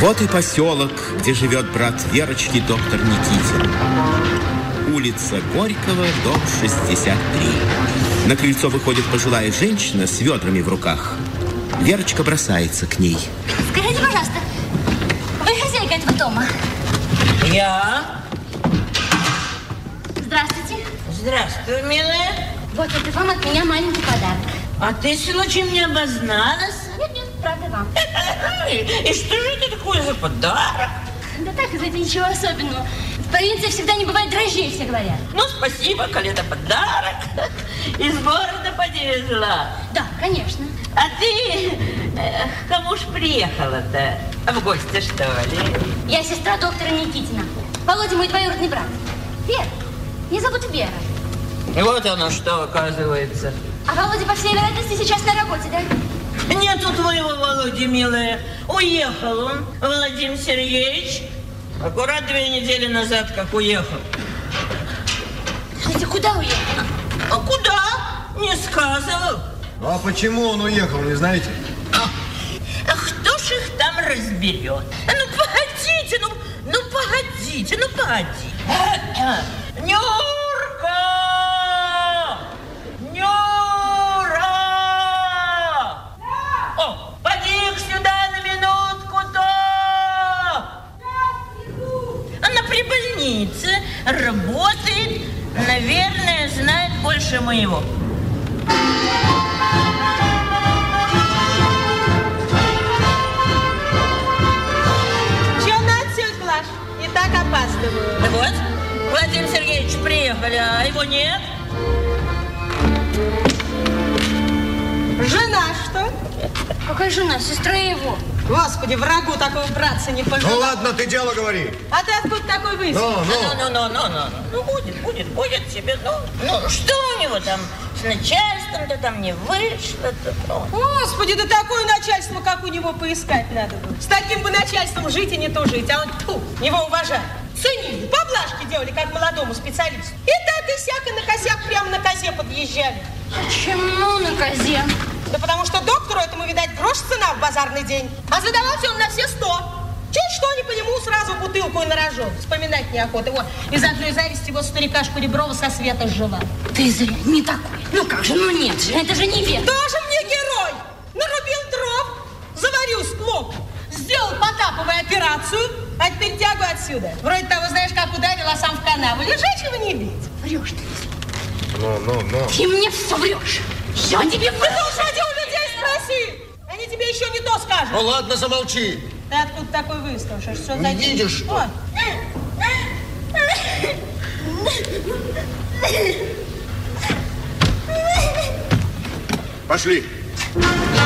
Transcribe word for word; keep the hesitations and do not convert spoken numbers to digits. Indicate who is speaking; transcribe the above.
Speaker 1: Вот и поселок, где живет брат Верочки, доктор Никитин. Улица Горького, дом шестьдесят три. На крыльцо выходит пожилая женщина с ведрами в руках. Верочка бросается к ней.
Speaker 2: Скажите, пожалуйста, вы хозяйка этого дома?
Speaker 3: Я.
Speaker 2: Здравствуйте.
Speaker 3: Здравствуй, милая.
Speaker 2: Вот это вам от меня маленький подарок.
Speaker 3: А ты случаем не обозналась?
Speaker 2: Нет, нет, правда вам.
Speaker 3: И что же это такое за подарок?
Speaker 2: Да так, знаете, ничего особенного. В провинции всегда не бывает дрожжей, все говорят.
Speaker 3: Ну, спасибо, коли это подарок. Из города подвезла.
Speaker 2: Да, конечно.
Speaker 3: А ты э, к кому ж приехала-то? В гости, что ли?
Speaker 2: Я сестра доктора Никитина. Володя мой двоюродный брат. Вера. Меня зовут Вера.
Speaker 3: Вот оно что, оказывается.
Speaker 2: А Володя, по всей вероятности, сейчас на работе, да?
Speaker 3: Нету твоего Володи, милая. Уехал он, Владимир Сергеевич. Аккурат две недели назад, как уехал.
Speaker 2: Скажите, куда уехал?
Speaker 3: А куда? Не сказывал.
Speaker 4: А почему он уехал, не знаете?
Speaker 3: А, а кто ж их там разберет? Ну, погодите, ну, ну, погодите, ну, погодите. Нюрка! Нюра! О, поди-ка сюда на минутку-то! Она при больнице работает, наверное, знает больше моего.
Speaker 5: Че надо, тетя Глаш? И так опаздываю.
Speaker 3: Да вот, Владимир Сергеевич приехали, а его нет.
Speaker 5: Жена, что?
Speaker 2: Какая жена? Сестра его.
Speaker 5: Господи, врагу такого братца не пожелал.
Speaker 4: Ну ладно, ты дело говори.
Speaker 5: А ты откуда такой высок?
Speaker 4: Ну, ну.
Speaker 3: Ну, ну, ну, ну, ну, ну, будет, будет, будет себе, ну, ну, что у него там с начальством-то там не вышло-то, ну.
Speaker 5: Господи, да такое начальство, как у него, поискать надо было. С таким бы начальством жить и не то жить, а он, тьфу, его уважают. Ценили, поблажки делали, как молодому специалисту. И так и сяк, и на косяк прямо на козе подъезжали.
Speaker 2: Почему на козе?
Speaker 5: Да потому что доктору этому, видать, грош цена в базарный день. А задавался он на все сто. Чуть что не по нему, сразу бутылку и на рожок. Вспоминать неохота. Вот, из одной зависти его старикашку Реброва со света сжила.
Speaker 2: Ты зря, не такой. Ну как же, ну нет же, это же не Вера.
Speaker 5: Тоже мне герой. Нарубил дров, заварил склоку, сделал Потаповой операцию, а теперь тягу отсюда. Вроде того, знаешь, как ударил, а сам в канаву. Лежачего не бить.
Speaker 2: Врешь ты.
Speaker 4: Ну, ну, ну.
Speaker 2: Ты мне все врешь. Я тебе
Speaker 5: Ты
Speaker 2: вру.
Speaker 5: лошади у людей спроси. Они тебе еще не то скажут.
Speaker 4: Ну ладно, замолчи.
Speaker 5: Ты откуда такой выставший? Что
Speaker 4: Не видишь, что? Пошли.